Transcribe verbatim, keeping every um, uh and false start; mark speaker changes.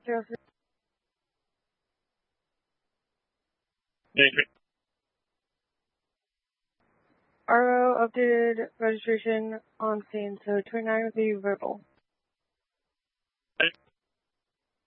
Speaker 1: zero three.
Speaker 2: Thank you.
Speaker 1: R O updated registration on scene, so twenty-nine would be verbal.